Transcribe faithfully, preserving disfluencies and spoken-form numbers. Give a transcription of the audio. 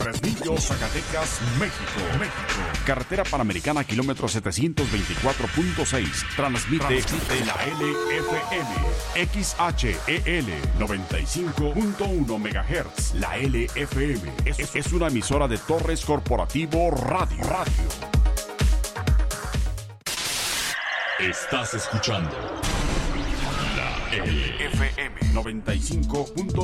Fresnillo, Zacatecas, México. México. Carretera Panamericana, kilómetro setecientos veinticuatro punto seis. Transmite, Transmite la L F M. X H E L noventa y cinco punto uno megahertz. La L F M es, es una emisora de Torres Corporativo Radio. Radio. Estás escuchando la L F M noventa y cinco punto uno.